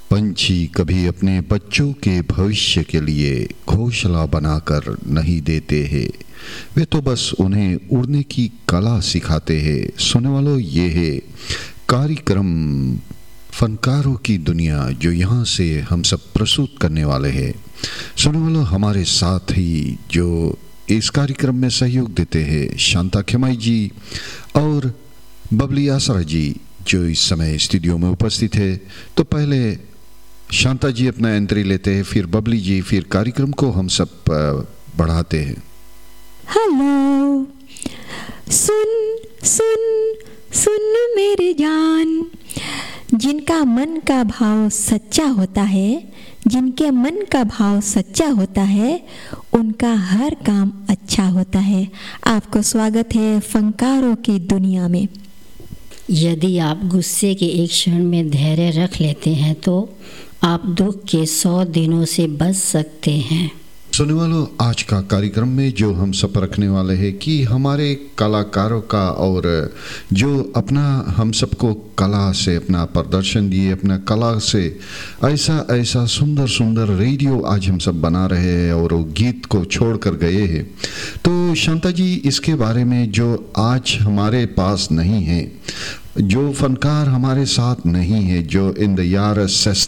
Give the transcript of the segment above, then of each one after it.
पंछी कभी अपने बच्चों के भविष्य के लिए घोंसला बनाकर नहीं देते हैं, वे तो बस उन्हें उड़ने की कला सिखाते हैं। सुनने वालों, ये है कार्यक्रम फनकारों की दुनिया जो यहाँ से हम सब प्रस्तुत करने वाले हैं। सुनने वालों, हमारे साथ ही जो इस कार्यक्रम में सहयोग देते हैं शांता खेमाई जी और बबली आसरा जी, जो इस समय स्टूडियो में उपस्थित है। तो पहले शांता जी अपना एंट्री लेते हैं, फिर बबली जी, फिर कार्यक्रम को हम सब बढ़ाते हैं। हेलो, सुन सुन सुन मेरे जान, जिनका मन का भाव सच्चा होता है, जिनके मन का भाव सच्चा होता है, उनका हर काम अच्छा होता है। आपको स्वागत है फनकारों की दुनिया में। यदि आप गुस्से के एक क्षण में धैर्य रख लेते हैं तो आप दुख के 100 दिनों से बच सकते हैं। सुनने वालों, आज का कार्यक्रम में जो हम सब रखने वाले हैं कि हमारे कलाकारों का और जो अपना हम सबको कला से अपना प्रदर्शन दिए, अपना कला से ऐसा सुंदर सुंदर रेडियो आज हम सब बना रहे हैं और वो गीत को छोड़ कर गए हैं। तो शांता जी, इसके बारे में जो आज हमारे पास नहीं है, जो फनकार हमारे साथ नहीं है, जो इन द यार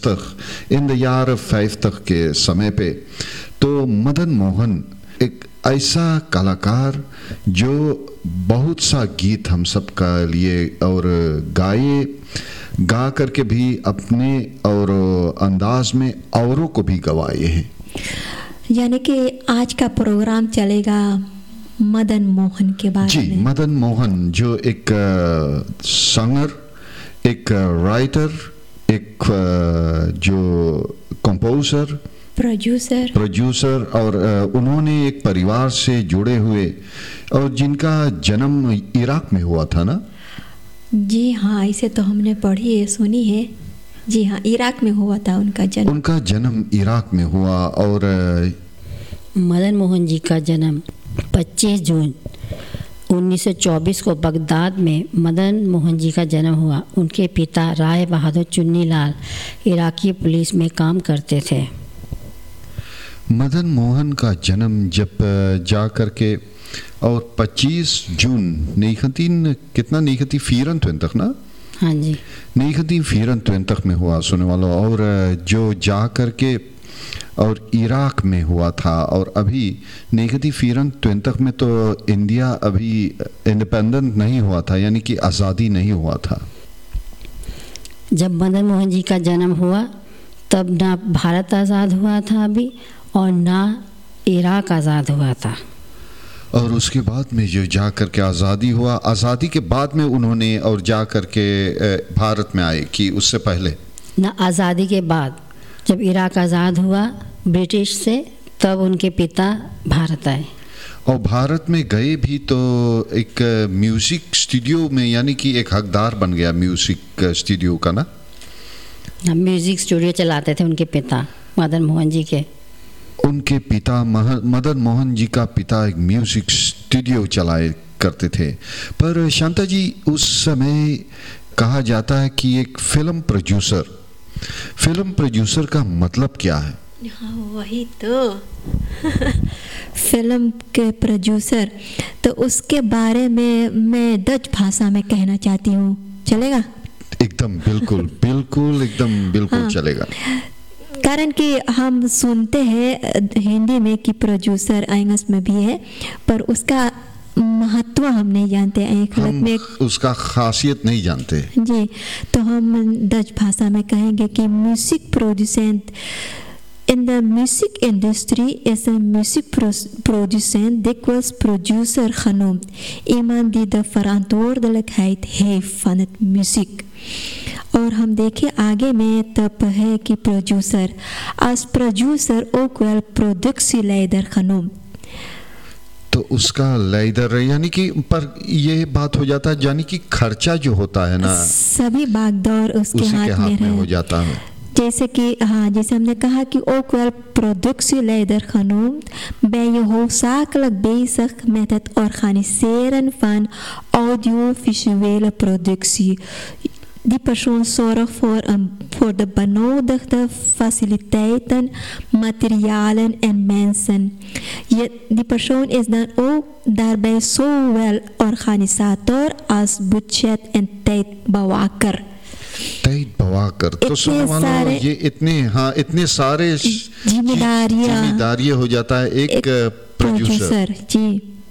50 के समय पे, तो मदन मोहन एक ऐसा कलाकार जो बहुत सा गीत हम सब का लिए और गा करके भी अपने और अंदाज में औरों को भी गवाए हैं। यानी कि आज का प्रोग्राम चलेगा मदन मोहन के बारे में। जी, मदन मोहन जो एक सिंगर, एक राइटर, एक जो कंपोजर, प्रोड्यूसर और उन्होंने एक परिवार से जुड़े हुए और जिनका जन्म इराक में हुआ था ना? जी हाँ, इसे तो हमने पढ़ी है, सुनी है। जी हाँ, इराक में हुआ था उनका जन्म इराक में हुआ। और मदन मोहन जी का जन्म 25 जून 1924 को बगदाद में मदन मोहन जी का जन्म हुआ। उनके पिता राय बहादुर चुन्नीलाल इराकी पुलिस में काम करते थे। मदन मोहन का जन्म जब जा कर के और 25 जून 1924 ना? हाँ जी, 1924 में हुआ सुनने वालों। और जो जा कर के और इराक में हुआ था, और अभी 1924 में तो इंडिया अभी इंडिपेंडेंट नहीं हुआ था, यानी कि आज़ादी नहीं हुआ था। जब मदन मोहन जी का जन्म हुआ तब ना भारत आज़ाद हुआ था अभी, और ना इराक आज़ाद हुआ था। और उसके बाद में जो जा कर के आज़ादी हुआ, आज़ादी के बाद में उन्होंने और जा कर के भारत में आए कि उससे पहले? ना, आज़ादी के बाद जब इराक आज़ाद हुआ ब्रिटिश से, तब उनके पिता भारत आए। और भारत में गए भी तो एक म्यूज़िक स्टूडियो में, यानी कि एक हकदार बन गया म्यूज़िक स्टूडियो का ना? म्यूज़िक स्टूडियो चलाते थे उनके पिता मदन मोहन जी के। उनके पिता मदन मोहन जी का पिता एक म्यूज़िक स्टूडियो चलाए करते थे। पर शांता जी, उस समय कहा जाता है कि एक फिल्म प्रोड्यूसर का मतलब क्या है? हाँ, वही तो फिल्म के प्रोड्यूसर, तो उसके बारे में मैं डच भाषा में कहना चाहती हूँ, चलेगा? एकदम बिल्कुल हाँ, चलेगा। कारण कि हम सुनते हैं हिंदी में कि प्रोड्यूसर इंग्लिश में भी है, पर उसका महत्व हम नहीं जानते, हम उसका खासियत नहीं जानते। जी, तो हम डच भाषा में कहेंगे कि music प्रोड्यूसेंट in the music industry is a music producent dikwijls producer genoemd. Iemand die de verantwoordelijkheid heeft van het muziek. और हम देखें आगे में तब है कि producer, als producer ook wel productieleider genoemd. तो उसका लेदर यानी कि, पर ये बात हो जाता है, यानी कि खर्चा जो होता है ना, सभी बागडोर उसके हाथ में हो जाता है। जैसे कि हाँ, जैसे हमने कहा कि ook wel productieleider genoemd, ben je hoofdzakelijk bezig met het organiseren van audiovisuele productie. Die persoon zorgt voor de benodigde faciliteiten, materialen en mensen. Die persoon is dan ook daarbij zowel organisator als budget- en tijdbewaker. tijdbewaker तो सुनने वालों ये इतने सारे जिम्मेदारियां हो जाता है एक प्रोड्यूसर जी।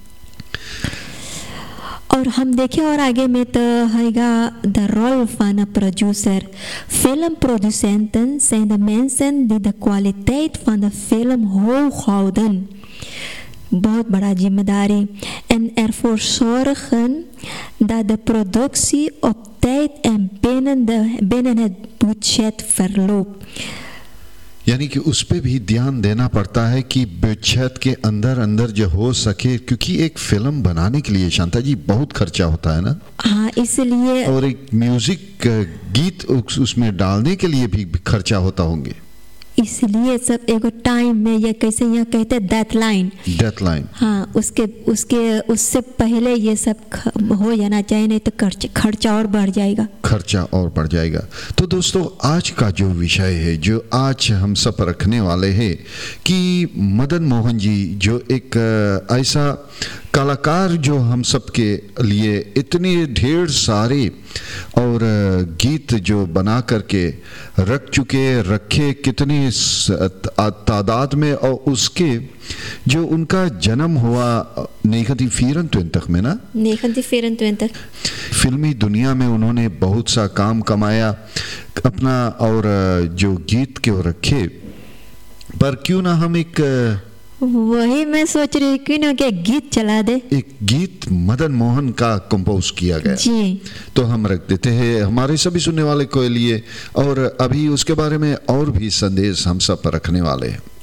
और हम देखें और आगे में तो हैगा the role van een producer. Filmproducenten zijn de mensen die de kwaliteit van de film hoog houden. बहुत बड़ा जिम्मेदारी en ervoor zorgen dat de productie op tijd en binnen het budget verloopt. यानी कि उस पे भी ध्यान देना पड़ता है कि बजट के अंदर अंदर जो हो सके, क्योंकि एक फिल्म बनाने के लिए शांता जी बहुत खर्चा होता है ना। हाँ, इसलिए और एक म्यूजिक गीत उसमें डालने के लिए भी खर्चा होता होंगे, इसलिए सब एगो टाइम में ये कैसे यहाँ कहते हैं डेडलाइन। हाँ, उससे पहले ये सब हो जाना चाहिए, नहीं तो खर्चा और बढ़ जाएगा। तो दोस्तों, आज का जो विषय है, जो आज हम सब रखने वाले हैं कि मदन मोहन जी जो एक ऐसा कलाकार जो हम सब के लिए इतने ढेर सारे और गीत जो बना करके रखे कितने तादाद में, और उसके जो उनका जन्म हुआ 1924 में ना, 1924 फिल्मी दुनिया में उन्होंने बहुत सा काम कमाया अपना, और जो गीत के वो रखे। पर क्यों ना हम वही मैं सोच रही क्यों ना कि गीत चला दे, एक गीत मदन मोहन का कंपोज किया गया जी, तो हम रख देते हैं हमारे सभी सुनने वाले के लिए। और अभी उसके बारे में और भी संदेश हम सब पर रखने वाले हैं।